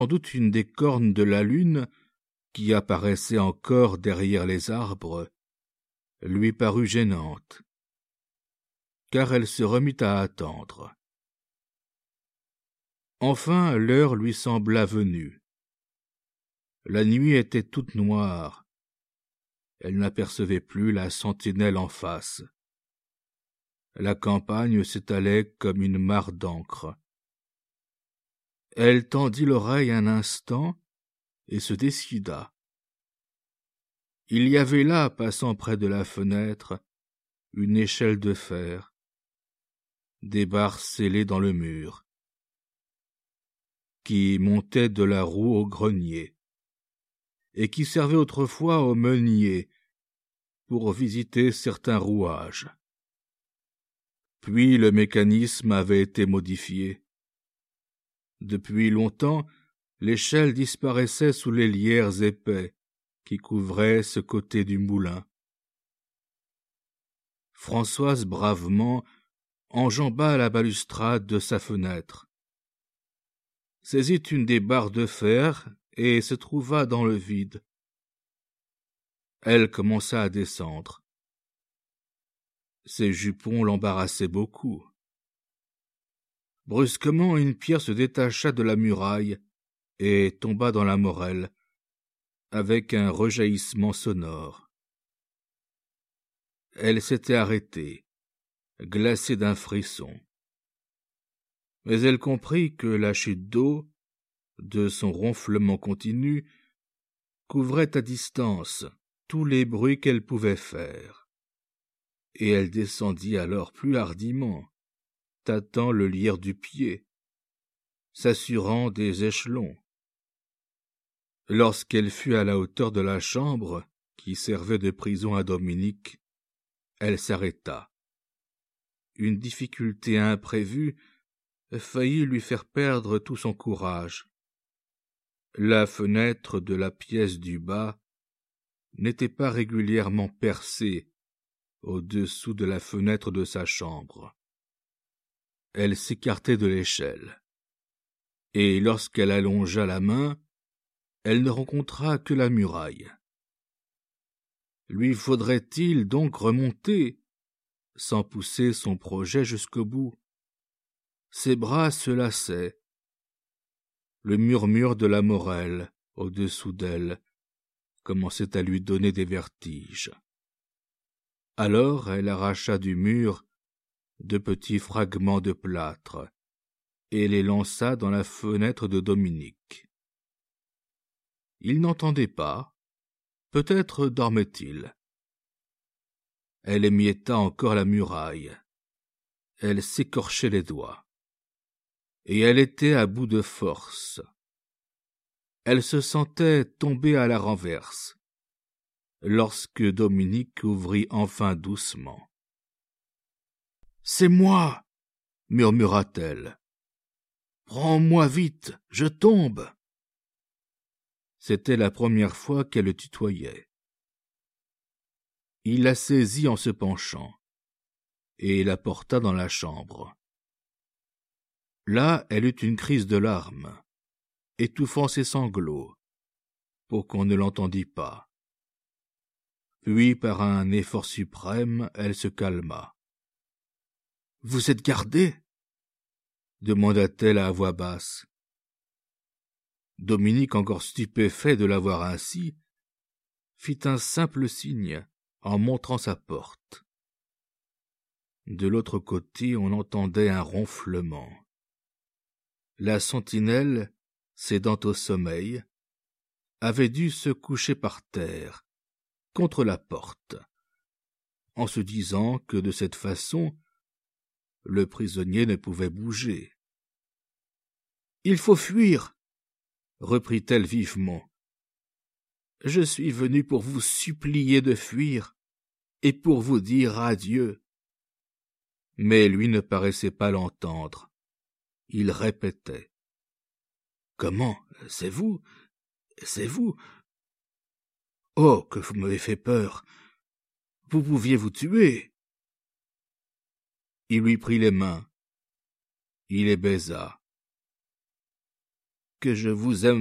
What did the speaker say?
Sans doute une des cornes de la lune, qui apparaissait encore derrière les arbres, lui parut gênante, car elle se remit à attendre. Enfin l'heure lui sembla venue. La nuit était toute noire. Elle n'apercevait plus la sentinelle en face. La campagne s'étalait comme une mare d'encre. Elle tendit l'oreille un instant et se décida. Il y avait là, passant près de la fenêtre, une échelle de fer, des barres scellées dans le mur, qui montaient de la roue au grenier, et qui servaient autrefois au meunier pour visiter certains rouages. Puis le mécanisme avait été modifié. Depuis longtemps, l'échelle disparaissait sous les lierres épais qui couvraient ce côté du moulin. Françoise bravement enjamba la balustrade de sa fenêtre, saisit une des barres de fer et se trouva dans le vide. Elle commença à descendre. Ses jupons l'embarrassaient beaucoup. Brusquement, une pierre se détacha de la muraille et tomba dans la morelle, avec un rejaillissement sonore. Elle s'était arrêtée, glacée d'un frisson. Mais elle comprit que la chute d'eau, de son ronflement continu, couvrait à distance tous les bruits qu'elle pouvait faire. Et elle descendit alors plus hardiment, tâtant le lierre du pied, s'assurant des échelons. Lorsqu'elle fut à la hauteur de la chambre qui servait de prison à Dominique, elle s'arrêta. Une difficulté imprévue faillit lui faire perdre tout son courage. La fenêtre de la pièce du bas n'était pas régulièrement percée au-dessous de la fenêtre de sa chambre. Elle s'écartait de l'échelle, et lorsqu'elle allongea la main, elle ne rencontra que la muraille. Lui faudrait-il donc remonter, sans pousser son projet jusqu'au bout? Ses bras se lassaient. Le murmure de la Morelle, au-dessous d'elle, commençait à lui donner des vertiges. Alors elle arracha du mur de petits fragments de plâtre et les lança dans la fenêtre de Dominique. Il n'entendait pas, peut-être dormait-il. Elle émietta encore la muraille. Elle s'écorchait les doigts. Et elle était à bout de force. Elle se sentait tomber à la renverse, lorsque Dominique ouvrit enfin doucement. « C'est moi !» murmura-t-elle. « Prends-moi vite, je tombe !» C'était la première fois qu'elle le tutoyait. Il la saisit en se penchant, et la porta dans la chambre. Là, elle eut une crise de larmes, étouffant ses sanglots, pour qu'on ne l'entendît pas. Puis, par un effort suprême, elle se calma. « Vous êtes gardé ?» demanda-t-elle à voix basse. Dominique, encore stupéfait de la voir ainsi, fit un simple signe en montrant sa porte. De l'autre côté, on entendait un ronflement. La sentinelle, cédant au sommeil, avait dû se coucher par terre, contre la porte, en se disant que de cette façon, le prisonnier ne pouvait bouger. « Il faut fuir !» reprit-elle vivement. « Je suis venue pour vous supplier de fuir et pour vous dire adieu. » Mais lui ne paraissait pas l'entendre. Il répétait. « Comment? C'est vous? C'est vous? Oh, que vous m'avez fait peur! Vous pouviez vous tuer. » Il lui prit les mains. Il les baisa. que je vous aime